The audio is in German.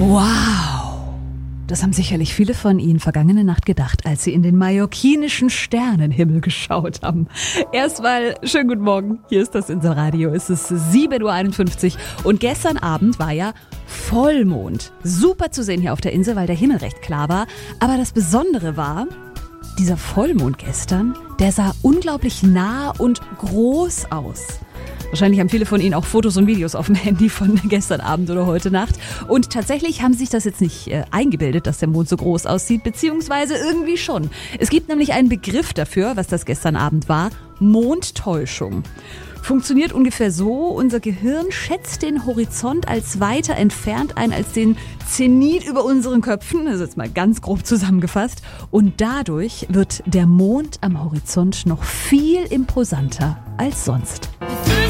Wow! Das haben sicherlich viele von Ihnen vergangene Nacht gedacht, als sie in den mallorquinischen Sternenhimmel geschaut haben. Erstmal schönen guten Morgen, hier ist das Inselradio, es ist 7.51 Uhr und gestern Abend war ja Vollmond. Super zu sehen hier auf der Insel, weil der Himmel recht klar war. Aber das Besondere war, dieser Vollmond gestern, der sah unglaublich nah und groß aus. Wahrscheinlich haben viele von Ihnen auch Fotos und Videos auf dem Handy von gestern Abend oder heute Nacht. Und tatsächlich haben sich das jetzt nicht eingebildet, dass der Mond so groß aussieht, beziehungsweise irgendwie schon. Es gibt nämlich einen Begriff dafür, was das gestern Abend war: Mondtäuschung. Funktioniert ungefähr so: Unser Gehirn schätzt den Horizont als weiter entfernt ein als den Zenit über unseren Köpfen, das ist jetzt mal ganz grob zusammengefasst, und dadurch wird der Mond am Horizont noch viel imposanter als sonst.